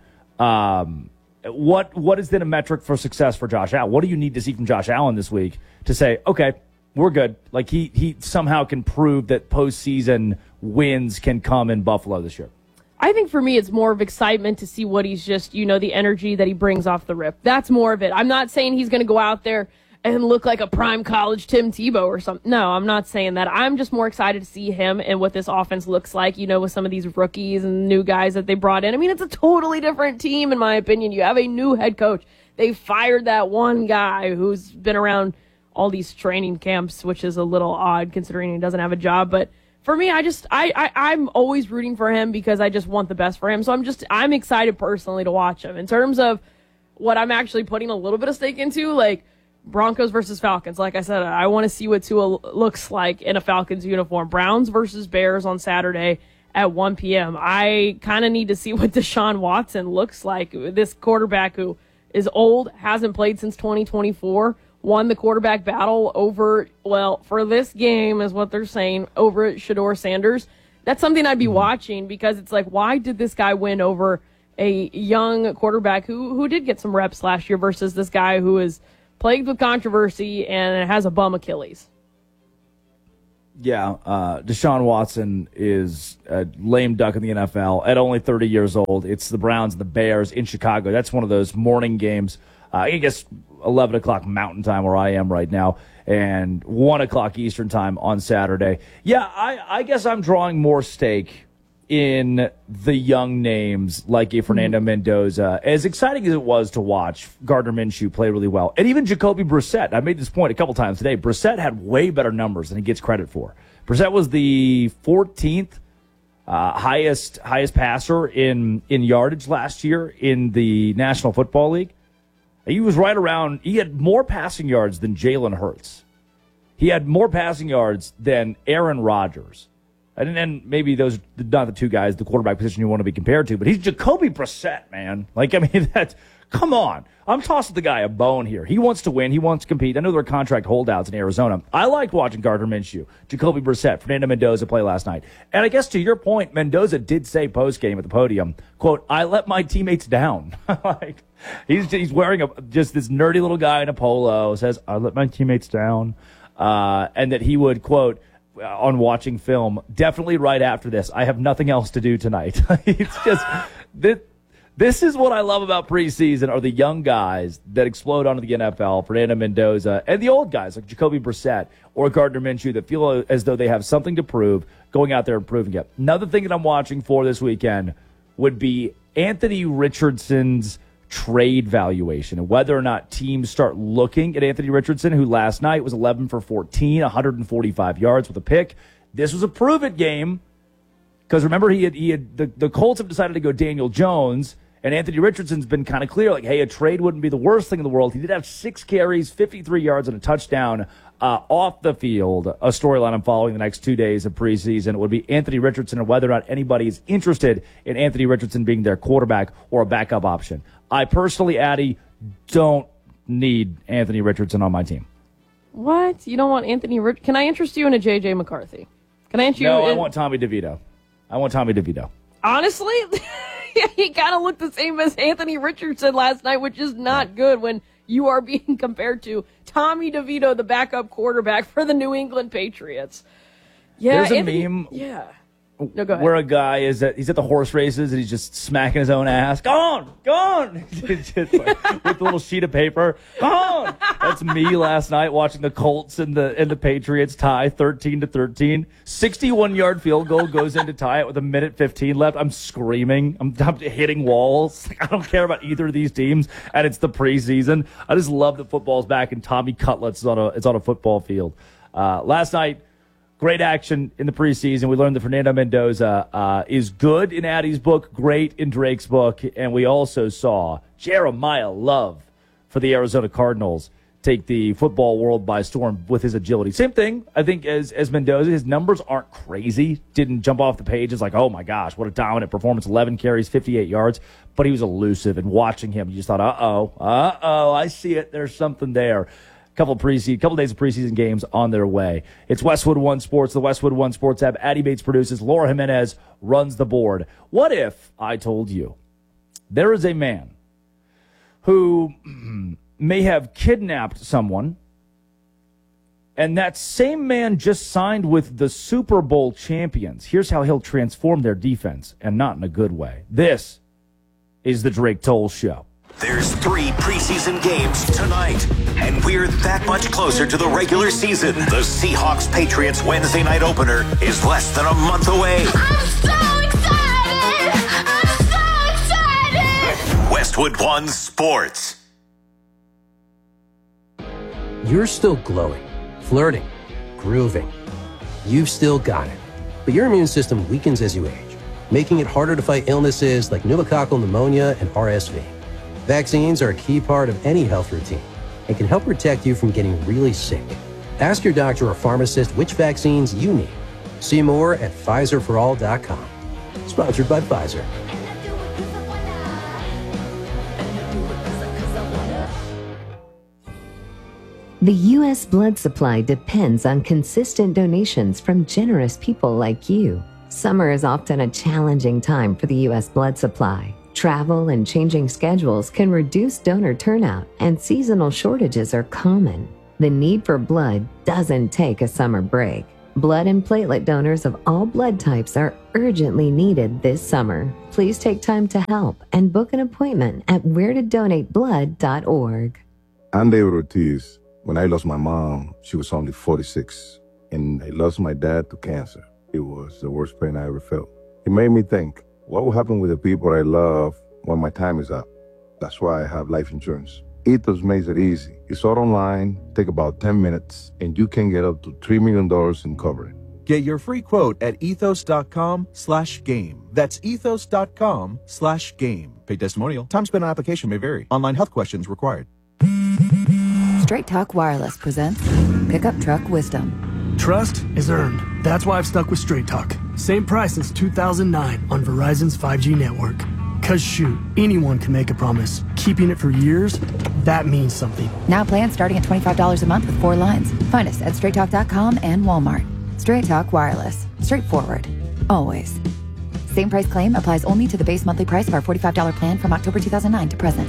um, what what is then a metric for success for Josh Allen? What do you need to see from Josh Allen this week to say, okay, we're good? Like he he somehow can prove that postseason wins can come in Buffalo this year. I think for me, it's more of excitement to see what he's just, you know, the energy that he brings off the rip. That's more of it. I'm not saying he's going to go out there and look like a prime college Tim Tebow or something. No, I'm not saying that. I'm just more excited to see him and what this offense looks like, you know, with some of these rookies and new guys that they brought in. I mean, it's a totally different team, in my opinion. You have a new head coach. They fired that one guy who's been around all these training camps, which is a little odd considering he doesn't have a job. But for me, I just, I, I, I'm always rooting for him because I just want the best for him. So I'm just, I'm excited personally to watch him. In terms of what I'm actually putting a little bit of stake into, like, Broncos versus Falcons. Like I said, I want to see what Tua looks like in a Falcons uniform. Browns versus Bears on Saturday at one p.m. I kind of need to see what Deshaun Watson looks like. This quarterback who is old, hasn't played since twenty twenty-four, won the quarterback battle over, well, for this game is what they're saying, over Shedeur Sanders. That's something I'd be watching because it's like, why did this guy win over a young quarterback who, who did get some reps last year versus this guy who is plagued with controversy and has a bum Achilles? Yeah, uh, Deshaun Watson is a lame duck in the N F L at only thirty years old. It's the Browns and the Bears in Chicago. That's one of those morning games. Uh, I guess eleven o'clock Mountain Time where I am right now, and one o'clock Eastern Time on Saturday. Yeah, I, I guess I'm drawing more stake in the young names like a Fernando Mendoza. As exciting as it was to watch Gardner Minshew play really well, and even Jacoby Brissett. I made this point a couple times today. Brissett had way better numbers than he gets credit for. Brissett was the fourteenth uh, highest highest passer in in yardage last year in the National Football League. He was right around. He had more passing yards than Jalen Hurts. He had more passing yards than Aaron Rodgers. And then maybe those not the two guys, the quarterback position you want to be compared to, but he's Jacoby Brissett, man. Like, I mean, that's, come on. I'm tossing the guy a bone here. He wants to win. He wants to compete. I know there are contract holdouts in Arizona. I liked watching Gardner Minshew, Jacoby Brissett, Fernando Mendoza play last night. And I guess to your point, Mendoza did say post-game at the podium, quote, I let my teammates down. Like, he's, he's wearing a, just this nerdy little guy in a polo, says, I let my teammates down. Uh, and that he would, quote, on watching film, definitely right after this, I have nothing else to do tonight. It's just, this, this is what I love about preseason are the young guys that explode onto the N F L, Fernando Mendoza, and the old guys like Jacoby Brissett or Gardner Minshew that feel as though they have something to prove, going out there and proving it. Another thing that I'm watching for this weekend would be Anthony Richardson's trade valuation and whether or not teams start looking at Anthony Richardson, who last night was eleven for fourteen, one hundred forty-five yards with a pick. This was a prove-it game because remember he had, he had the, the Colts have decided to go Daniel Jones, and Anthony Richardson's been kind of clear, like, hey, a trade wouldn't be the worst thing in the world. He did have six carries, fifty-three yards, and a touchdown uh, off the field. A storyline I'm following the next two days of preseason would be Anthony Richardson and whether or not anybody is interested in Anthony Richardson being their quarterback or a backup option. I personally, Addie, don't need Anthony Richardson on my team. What? You don't want Anthony Rich? Can I interest you in a J J McCarthy? Can I interest you? No, in- I want Tommy DeVito. I want Tommy DeVito. Honestly, he kind of looked the same as Anthony Richardson last night, which is not good when you are being compared to Tommy DeVito, the backup quarterback for the New England Patriots. Yeah, There's a Anthony, meme. Yeah. No, go ahead. Where a guy is at, he's at the horse races and he's just smacking his own ass. Go on, go on, just like, with a little sheet of paper. Go on. That's me last night watching the Colts and the and the Patriots tie thirteen to thirteen. sixty-one yard field goal goes in to tie it with a minute fifteen left. I'm screaming. I'm, I'm hitting walls. I don't care about either of these teams, and it's the preseason. I just love that football's back and Tommy Cutlets is on a it's on a football field. Uh, last night. Great action in the preseason. We learned that Fernando Mendoza uh, is good in Addie's book, great in Drake's book, and we also saw Jeremiah Love for the Arizona Cardinals take the football world by storm with his agility. Same thing, I think, as, as Mendoza. His numbers aren't crazy. Didn't jump off the page. It's like, oh, my gosh, what a dominant performance. eleven carries, fifty-eight yards. But he was elusive, and watching him, you just thought, uh-oh, uh-oh, I see it. There's something there. Couple of preseason, couple days of preseason games on their way. It's Westwood One Sports, the Westwood One Sports app. Addie Bates produces. Laura Jimenez runs the board. What if I told you there is a man who may have kidnapped someone, and that same man just signed with the Super Bowl champions? Here's how he'll transform their defense, and not in a good way. This is the Drake Toll Show. There's three preseason games tonight, and we're that much closer to the regular season. The Seahawks-Patriots Wednesday night opener is less than a month away. I'm so excited! I'm so excited! Westwood One Sports. You're still glowing, flirting, grooving. You've still got it. But your immune system weakens as you age, making it harder to fight illnesses like pneumococcal pneumonia and R S V. Vaccines are a key part of any health routine and can help protect you from getting really sick. Ask your doctor or pharmacist which vaccines you need. See more at Pfizer for all dot com. Sponsored by Pfizer. The U S blood supply depends on consistent donations from generous people like you. Summer is often a challenging time for the U S blood supply. Travel and changing schedules can reduce donor turnout, and seasonal shortages are common. The need for blood doesn't take a summer break. Blood and platelet donors of all blood types are urgently needed this summer. Please take time to help and book an appointment at where to donate blood dot org. I'm David Ortiz. When I lost my mom, she was only forty-six, and I lost my dad to cancer. It was the worst pain I ever felt. It made me think, what will happen with the people I love when my time is up? That's why I have life insurance. Ethos makes it easy. It's all online, take about ten minutes, and you can get up to three million dollars in coverage. Get your free quote at ethos.com slash game. That's ethos.com slash game. Paid testimonial. Time spent on application may vary. Online health questions required. Straight Talk Wireless presents Pickup Truck Wisdom. Trust is earned. That's why I've stuck with Straight Talk. Same price since two thousand nine on Verizon's five G network. Cause shoot, anyone can make a promise. Keeping it for years, that means something. Now plans starting at twenty-five dollars a month with four lines. Find us at straight talk dot com and Walmart. Straight Talk Wireless. Straightforward. Always. Same price claim applies only to the base monthly price of our forty-five dollars plan from October two thousand nine to present.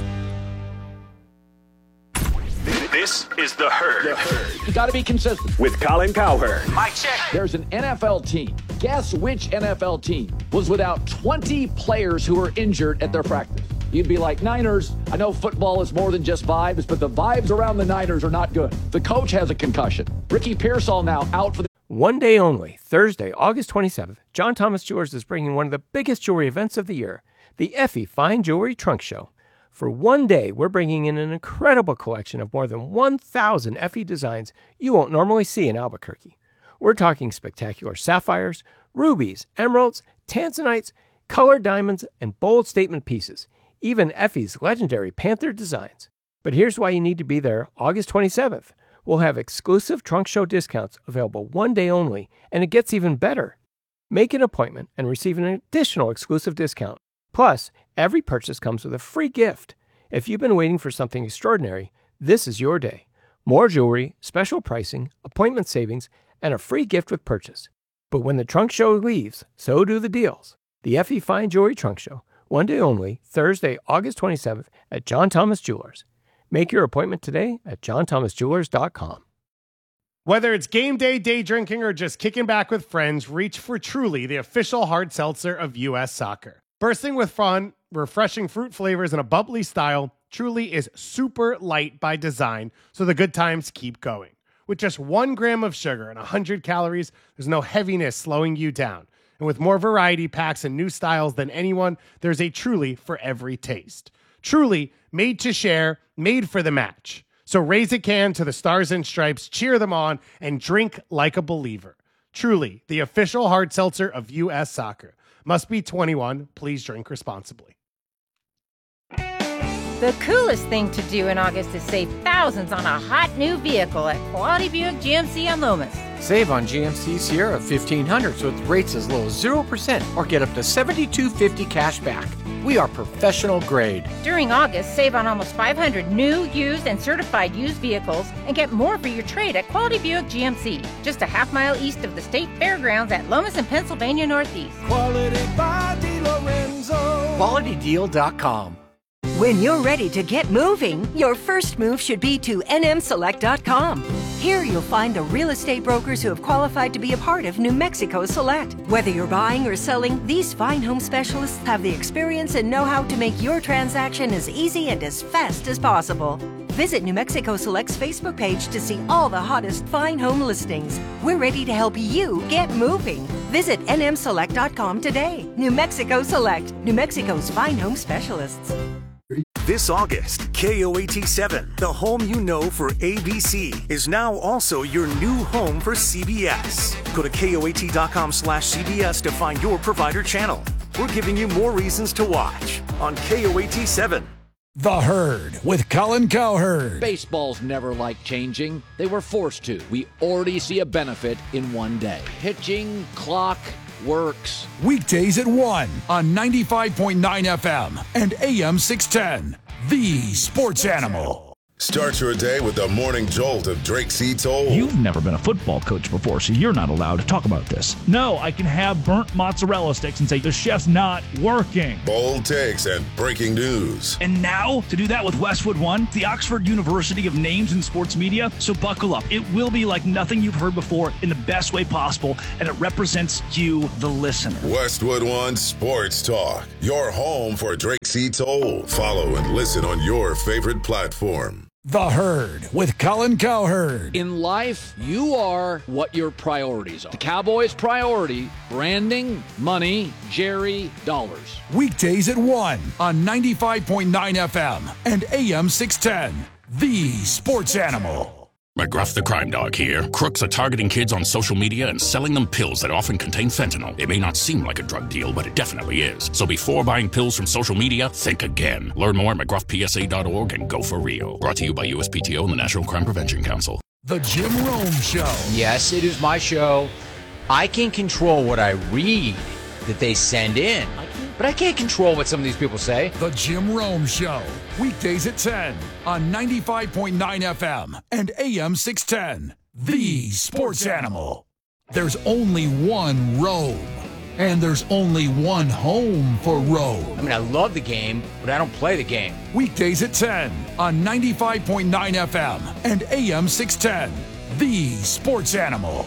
This is The Herd. The Herd. You got to be consistent. With Colin Cowherd. Mike check. There's an N F L team. Guess which N F L team was without twenty players who were injured at their practice? You'd be like, Niners. I know football is more than just vibes, but the vibes around the Niners are not good. The coach has a concussion. Ricky Pearsall now out for the... One day only, Thursday, August twenty-seventh, John Thomas Jewelers is bringing one of the biggest jewelry events of the year, the Effie Fine Jewelry Trunk Show. For one day, we're bringing in an incredible collection of more than one thousand Effie designs you won't normally see in Albuquerque. We're talking spectacular sapphires, rubies, emeralds, tanzanites, colored diamonds, and bold statement pieces, even Effie's legendary Panther designs. But here's why you need to be there August twenty-seventh. We'll have exclusive trunk show discounts available one day only, and it gets even better. Make an appointment and receive an additional exclusive discount. Plus, every purchase comes with a free gift. If you've been waiting for something extraordinary, this is your day. More jewelry, special pricing, appointment savings, and a free gift with purchase. But when the trunk show leaves, so do the deals. The Effie Fine Jewelry Trunk Show, one day only, Thursday, August twenty-seventh at John Thomas Jewelers. Make your appointment today at john thomas jewelers dot com. Whether it's game day, day drinking, or just kicking back with friends, reach for Truly, the official hard seltzer of U S Soccer. Bursting with fun, refreshing fruit flavors, and a bubbly style, Truly is super light by design, so the good times keep going. With just one gram of sugar and one hundred calories, there's no heaviness slowing you down. And with more variety packs and new styles than anyone, there's a Truly for every taste. Truly, made to share, made for the match. So raise a can to the Stars and Stripes, cheer them on, and drink like a believer. Truly, the official hard seltzer of U S Soccer. Must be twenty-one. Please drink responsibly. The coolest thing to do in August is save thousands on a hot new vehicle at Quality Buick G M C on Lomas. Save on G M C Sierra fifteen hundreds with rates as low as zero percent or get up to seventy-two fifty cash back. We are professional grade. During August, save on almost five hundred new, used, and certified used vehicles and get more for your trade at Quality Buick G M C, just a half mile east of the State Fairgrounds at Lomas and Pennsylvania Northeast. Quality by DiLorenzo. quality deal dot com. When you're ready to get moving, your first move should be to N M select dot com. Here you'll find the real estate brokers who have qualified to be a part of New Mexico Select. Whether you're buying or selling, these fine home specialists have the experience and know-how to make your transaction as easy and as fast as possible. Visit New Mexico Select's Facebook page to see all the hottest fine home listings. We're ready to help you get moving. Visit N M select dot com today. New Mexico Select, New Mexico's fine home specialists. This August, K O A T seven, the home you know for A B C, is now also your new home for C B S. Go to K O A T dot com slash C B S to find your provider channel. We're giving you more reasons to watch on K O A T seven. The Herd with Colin Cowherd. Baseball's never liked changing. They were forced to. We already see a benefit in one day. Pitching, clock, works. Weekdays at one on ninety-five point nine F M and A M six ten. The Sports Animal. Start your day with the morning jolt of Drake C. Toll. You've never been a football coach before, so you're not allowed to talk about this. No, I can have burnt mozzarella sticks and say the chef's not working. Bold takes and breaking news. And now, to do that with Westwood One, the Oxford University of Names in Sports Media, so buckle up. It will be like nothing you've heard before in the best way possible, and it represents you, the listener. Westwood One Sports Talk, your home for Drake C. Toll. Follow and listen on your favorite platform. The Herd with Colin Cowherd. In life, you are what your priorities are. The Cowboys' priority, branding, money, Jerry, dollars. Weekdays at one on ninety-five point nine F M and A M six ten. The Sports Animal. McGruff the Crime Dog here. Crooks are targeting kids on social media and selling them pills that often contain fentanyl. It may not seem like a drug deal, but it definitely is. So before buying pills from social media, think again. Learn more at McGruff P S A dot org and go for real. Brought to you by U S P T O and the National Crime Prevention Council. The Jim Rome Show. Yes, it is my show. I can control what I read that they send in, but I can't control what some of these people say. The Jim Rome Show. Weekdays at ten on ninety-five point nine F M and A M six ten. The Sports Animal. There's only one Rome, and there's only one home for Rome. I mean, I love the game, but I don't play the game. Weekdays at ten on ninety-five point nine F M and A M six ten. The Sports Animal.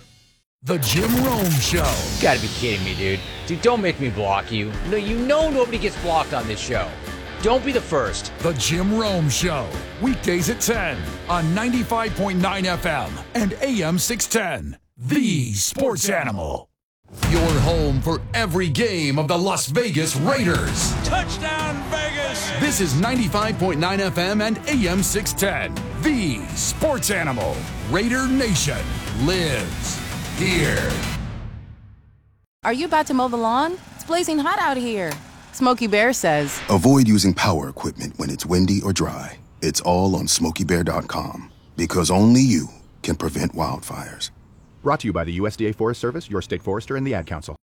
The Jim Rome Show. You gotta be kidding me, dude. Dude, don't make me block you. No, you know nobody gets blocked on this show. Don't be the first. The Jim Rome Show. Weekdays at ten on ninety-five point nine F M and A M six ten. The Sports Animal. Your home for every game of the Las Vegas Raiders. Touchdown, Vegas! This is ninety-five point nine F M and A M six ten. The Sports Animal. Raider Nation lives here. Are you about to mow the lawn? It's blazing hot out here. Smokey Bear says, avoid using power equipment when it's windy or dry. It's all on smokey bear dot com because only you can prevent wildfires. Brought to you by the U S D A Forest Service, your state forester, and the Ad Council.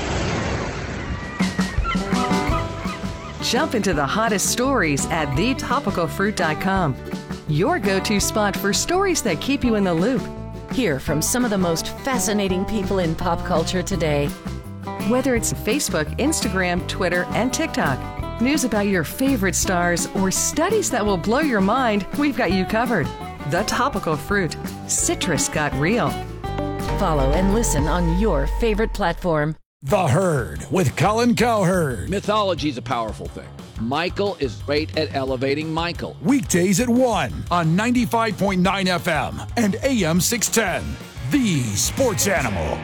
Jump into the hottest stories at the topical fruit dot com. Your go-to spot for stories that keep you in the loop. Hear from some of the most fascinating people in pop culture today. Whether it's Facebook, Instagram, Twitter, and TikTok, news about your favorite stars, or studies that will blow your mind, we've got you covered. The Topical Fruit. Citrus got real. Follow and listen on your favorite platform. The Herd with Colin Cowherd. Mythology is a powerful thing. Michael is great at elevating Michael. Weekdays at one on ninety-five point nine F M and A M six ten. The Sports Animal.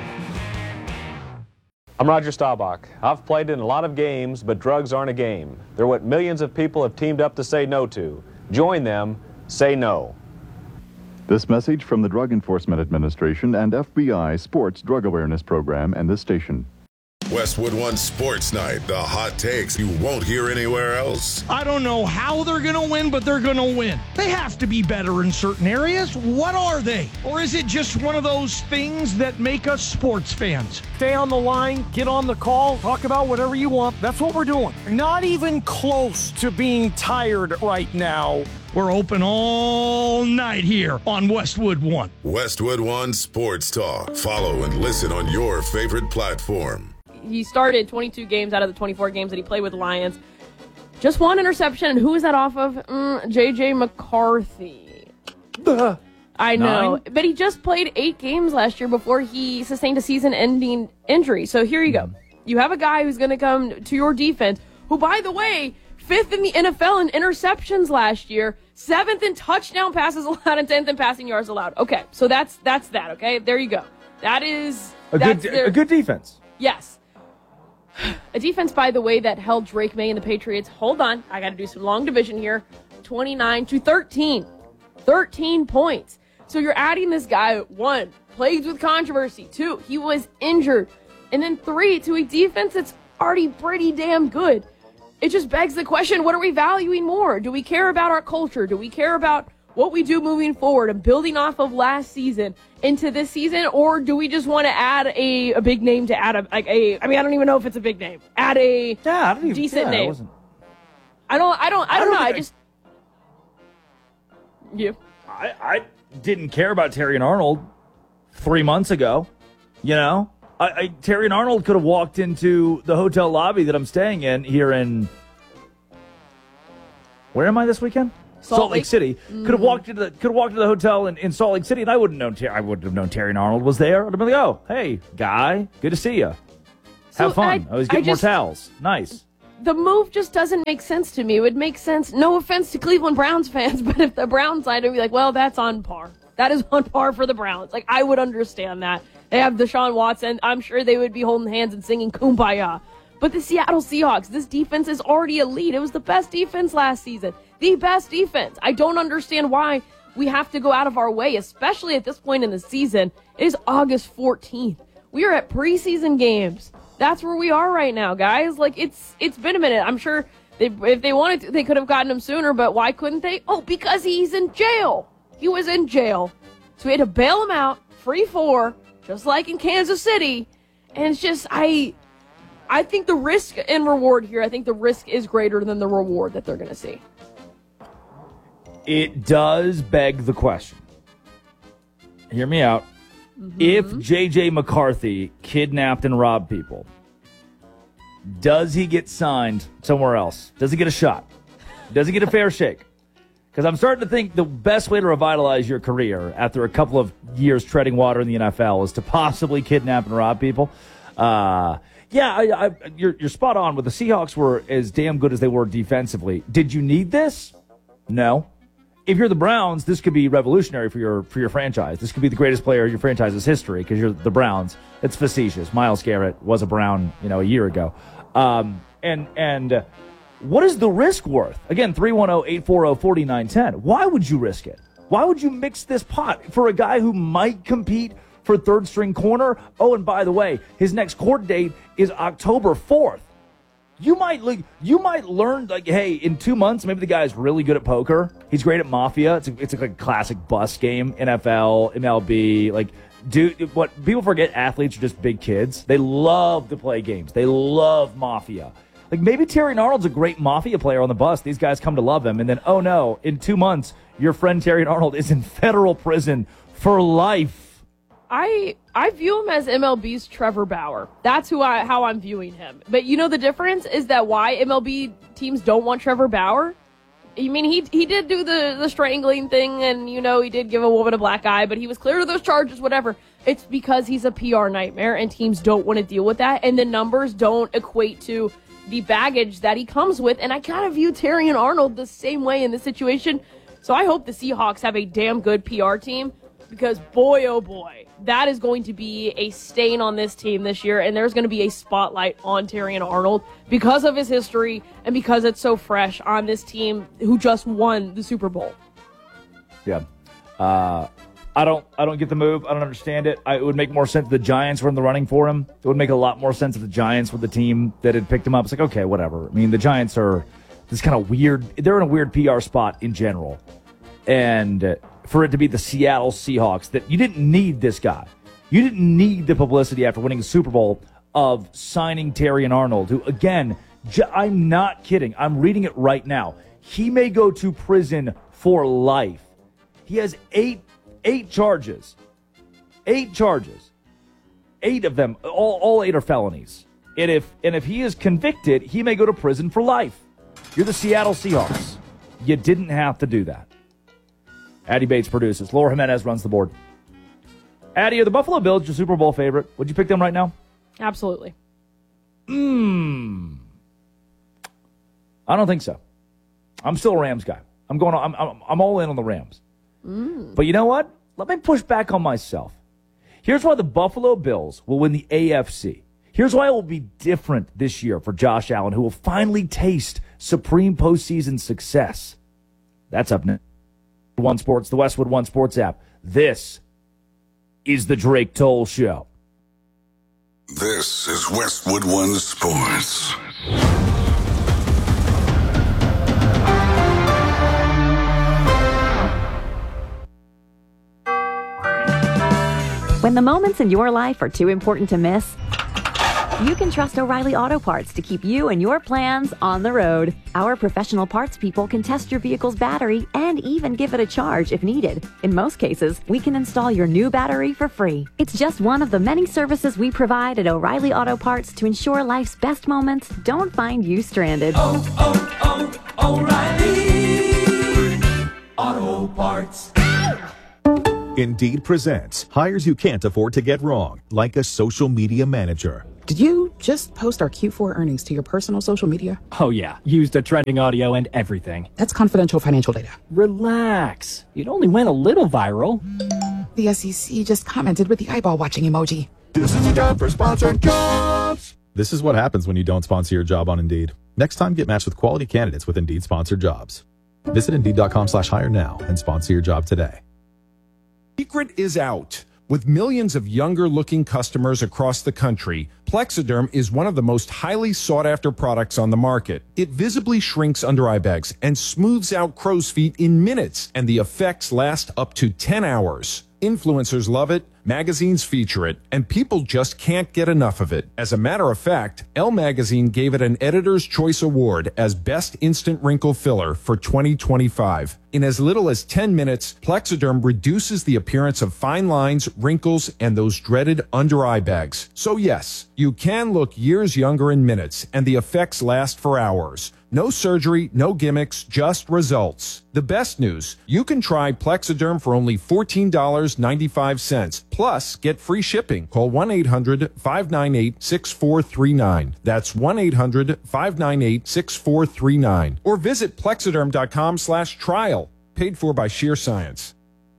I'm Roger Staubach. I've played in a lot of games, but drugs aren't a game. They're what millions of people have teamed up to say no to. Join them. Say no. This message from the Drug Enforcement Administration and F B I Sports Drug Awareness Program and this station. Westwood One Sports Night, the hot takes you won't hear anywhere else. I don't know how they're going to win, but they're going to win. They have to be better in certain areas. What are they? Or is it just one of those things that make us sports fans? Stay on the line, get on the call, talk about whatever you want. That's what we're doing. Not even close to being tired right now. We're open all night here on Westwood One. Westwood One Sports Talk. Follow and listen on your favorite platform. He started twenty-two games out of the twenty-four games that he played with the Lions. Just one interception, and who was that off of? Mm, J J McCarthy. Ugh. I know. Nine? But he just played eight games last year before he sustained a season-ending injury. So here you go. You have a guy who's going to come to your defense, who, by the way, fifth in the N F L in interceptions last year, seventh in touchdown passes allowed, and tenth in passing yards allowed. Okay, so that's that's that, okay? There you go. That is... A good, their, a good defense. Yes. A defense, by the way, that held Drake May and the Patriots. Hold on. I got to do some long division here. twenty-nine to thirteen. thirteen points. So you're adding this guy, one, plagued with controversy. Two, he was injured. And then three, to a defense that's already pretty damn good. It just begs the question, what are we valuing more? Do we care about our culture? Do we care about what we do moving forward and building off of last season into this season, or do we just want to add a, a big name to add a like a? I mean, I don't even know if it's a big name. Add a yeah, I don't even, decent yeah, name. Wasn't... I don't. I don't. I don't, I don't know. I just. You? I, I didn't care about Terrion Arnold three months ago. You know, I, I, Terrion Arnold could have walked into the hotel lobby that I'm staying in here in. Where am I this weekend? Salt, Salt Lake, Lake City. Mm-hmm. Could have walked into the could have walked into the hotel in, in Salt Lake City, and I wouldn't known Ter- I wouldn't have known Terrion Arnold was there. I'd have been like, oh, hey, guy, good to see you. So Have fun. I, I was getting I just, more towels. Nice. The move just doesn't make sense to me. It would make sense. No offense to Cleveland Browns fans, but if the Browns side would be like, well, that's on par. That is on par for the Browns. Like, I would understand that. They have Deshaun Watson. I'm sure they would be holding hands and singing Kumbaya. But the Seattle Seahawks, this defense is already elite. It was the best defense last season. The best defense. I don't understand why we have to go out of our way, especially at this point in the season. It is August fourteenth. We are at preseason games. That's where we are right now, guys. Like, it's it's been a minute. I'm sure they, if they wanted to, they could have gotten him sooner, but why couldn't they? Oh, because he's in jail. He was in jail. So we had to bail him out, free four, just like in Kansas City. And it's just, I... I think the risk and reward here, I think the risk is greater than the reward that they're going to see. It does beg the question. Hear me out. Mm-hmm. If J J McCarthy kidnapped and robbed people, does he get signed somewhere else? Does he get a shot? Does he get a fair shake? Because I'm starting to think the best way to revitalize your career after a couple of years treading water in the N F L is to possibly kidnap and rob people. Uh... Yeah, I, I, you're, you're spot on. With the Seahawks were as damn good as they were defensively. Did you need this? No. If you're the Browns, this could be revolutionary for your for your franchise. This could be the greatest player in your franchise's history because you're the Browns. It's facetious. Myles Garrett was a Brown, you know, a year ago. Um, and and uh, what is the risk worth? Again, three one zero, eight four zero, four nine one zero. Why would you risk it? Why would you mix this pot for a guy who might compete for third string corner? Oh, and by the way, his next court date is October fourth. You might you might learn, like, hey, in two months, maybe the guy's really good at poker. He's great at Mafia. It's a, it's like a classic bus game, N F L, M L B. Like, dude, what people forget, athletes are just big kids. They love to play games. They love Mafia. Like, maybe Terrion Arnold's a great Mafia player on the bus. These guys come to love him. And then, oh no, in two months, your friend Terrion Arnold is in federal prison for life. I I view him as M L B's Trevor Bauer. That's who I how I'm viewing him. But you know the difference is that why M L B teams don't want Trevor Bauer? I mean, he he did do the, the strangling thing, and, you know, he did give a woman a black eye, but he was clear of those charges, whatever. It's because he's a P R nightmare, and teams don't want to deal with that, and the numbers don't equate to the baggage that he comes with, and I kind of view Terrion Arnold the same way in this situation. So I hope the Seahawks have a damn good P R team, because boy, oh boy, that is going to be a stain on this team this year, and there's going to be a spotlight on Terrion Arnold because of his history and because it's so fresh on this team who just won the Super Bowl. Yeah. Uh, I don't I don't get the move. I don't understand it. I, it would make more sense if the Giants were in the running for him. It would make a lot more sense if the Giants were the team that had picked him up. It's like, okay, whatever. I mean, the Giants are this kind of weird. They're in a weird P R spot in general. And for it to be the Seattle Seahawks, that you didn't need this guy. You didn't need the publicity after winning the Super Bowl of signing Terrion Arnold, who, again, j- I'm not kidding. I'm reading it right now. He may go to prison for life. He has eight eight charges. Eight charges. Eight of them, all, all eight are felonies. And if and if he is convicted, he may go to prison for life. You're the Seattle Seahawks. You didn't have to do that. Addy Bates produces. Laura Jimenez runs the board. Addy, are the Buffalo Bills your Super Bowl favorite? Would you pick them right now? Absolutely. Mmm. I don't think so. I'm still a Rams guy. I'm going. I'm. I'm, I'm all in on the Rams. Mm. But you know what? Let me push back on myself. Here's why the Buffalo Bills will win the A F C. Here's why it will be different this year for Josh Allen, who will finally taste supreme postseason success. That's up next. One Sports, the Westwood One Sports app. This is the Drake Toll Show. This is Westwood One Sports. When the moments in your life are too important to miss, you can trust O'Reilly Auto Parts to keep you and your plans on the road. Our professional parts people can test your vehicle's battery and even give it a charge if needed. In most cases, we can install your new battery for free. It's just one of the many services we provide at O'Reilly Auto Parts to ensure life's best moments don't find you stranded. Oh, oh, oh, O'Reilly Auto Parts. Indeed presents hires you can't afford to get wrong, like a social media manager. Did you just post our Q four earnings to your personal social media? Oh yeah, used the trending audio and everything. That's confidential financial data. Relax. It only went a little viral. The S E C just commented with the eyeball watching emoji. This is a job for sponsored jobs. This is what happens when you don't sponsor your job on Indeed. Next time, get matched with quality candidates with Indeed sponsored jobs. Visit Indeed.com slash hire now and sponsor your job today. Secret is out. With millions of younger-looking customers across the country, Plexiderm is one of the most highly sought-after products on the market. It visibly shrinks under-eye bags and smooths out crow's feet in minutes, and the effects last up to ten hours. Influencers love it, magazines feature it, and people just can't get enough of it. As a matter of fact, Elle Magazine gave it an Editor's Choice Award as Best Instant Wrinkle Filler for twenty twenty-five. In as little as ten minutes, Plexiderm reduces the appearance of fine lines, wrinkles, and those dreaded under-eye bags. So yes, you can look years younger in minutes, and the effects last for hours. No surgery, no gimmicks, just results. The best news, you can try Plexiderm for only fourteen dollars and ninety-five cents. Plus, get free shipping. Call one eight hundred, five nine eight, six four three nine. That's one eight hundred, five nine eight, six four three nine. Or visit Plexiderm.com slash trial. Paid for by Sheer Science.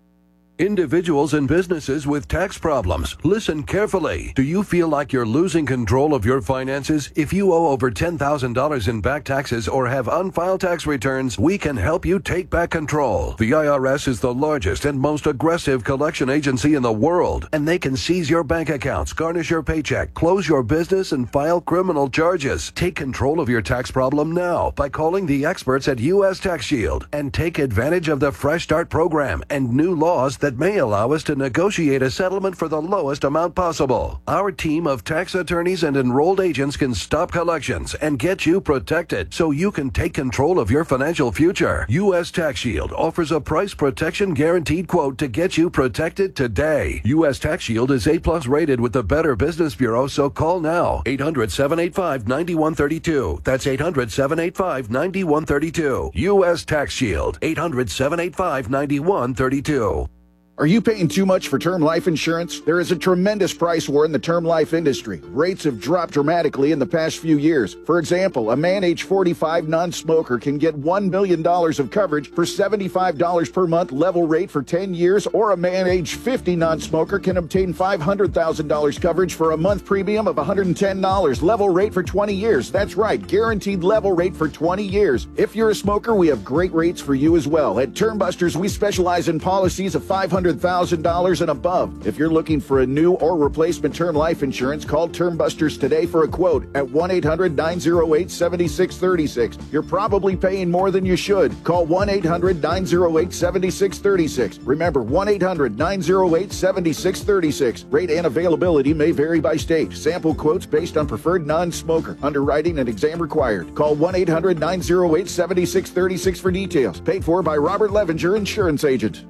Individuals and businesses with tax problems, listen carefully. Do you feel like you're losing control of your finances? If you owe over ten thousand dollars in back taxes or have unfiled tax returns, we can help you take back control. The I R S is the largest and most aggressive collection agency in the world, and they can seize your bank accounts, garnish your paycheck, close your business, and file criminal charges. Take control of your tax problem now by calling the experts at U S Tax Shield and take advantage of the Fresh Start program and new laws that may allow us to negotiate a settlement for the lowest amount possible. Our team of tax attorneys and enrolled agents can stop collections and get you protected so you can take control of your financial future. U S Tax Shield offers a price protection guaranteed quote to get you protected today. U S Tax Shield is A plus rated with the Better Business Bureau, so call now. eight hundred, seven eight five, nine one three two. That's eight hundred, seven eight five, nine one three two. U S Tax Shield. eight hundred, seven eight five, nine one three two. Are you paying too much for term life insurance? There is a tremendous price war in the term life industry. Rates have dropped dramatically in the past few years. For example, a man age forty-five non-smoker can get one million dollars of coverage for seventy-five dollars per month level rate for ten years, or a man age fifty non-smoker can obtain five hundred thousand dollars coverage for a month premium of one hundred ten dollars level rate for twenty years. That's right, guaranteed level rate for twenty years. If you're a smoker, we have great rates for you as well. At Term Busters, we specialize in policies of five hundred thousand dollars and above. If you're looking for a new or replacement term life insurance, call Term Busters today for a quote at one eight hundred, nine oh eight, seven six three six. You're probably paying more than you should. Call one eight hundred, nine oh eight, seven six three six. Remember, one eight hundred, nine oh eight, seven six three six. Rate and availability may vary by state. Sample quotes based on preferred non-smoker. Underwriting and exam required. Call one eight hundred, nine oh eight, seven six three six for details. Paid for by Robert Levenger, insurance agent.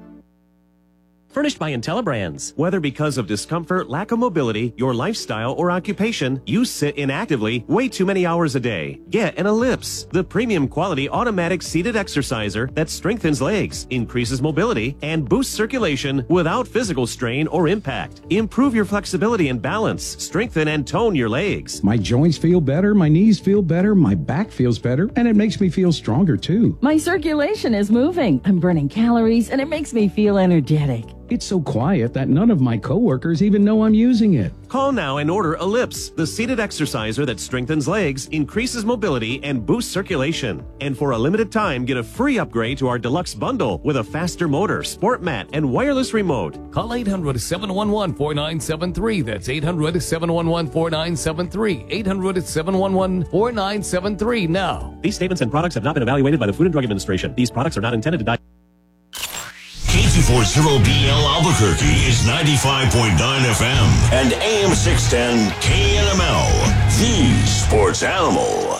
Furnished by IntelliBrands. Whether because of discomfort, lack of mobility, your lifestyle, or occupation, you sit inactively way too many hours a day. Get an Ellipse, the premium quality automatic seated exerciser that strengthens legs, increases mobility, and boosts circulation without physical strain or impact. Improve your flexibility and balance, strengthen and tone your legs. My joints feel better, my knees feel better, my back feels better, and it makes me feel stronger too. My circulation is moving. I'm burning calories, and it makes me feel energetic. It's so quiet that none of my coworkers even know I'm using it. Call now and order Ellipse, the seated exerciser that strengthens legs, increases mobility, and boosts circulation. And for a limited time, get a free upgrade to our deluxe bundle with a faster motor, sport mat, and wireless remote. Call eight hundred, seven one one, four nine seven three. That's eight hundred, seven one one, four nine seven three. eight hundred, seven one one, four nine seven three now. These statements and products have not been evaluated by the Food and Drug Administration. These products are not intended to die. K G forty B L Albuquerque is ninety-five point nine F M and A M six ten K N M L, the Sports Animal.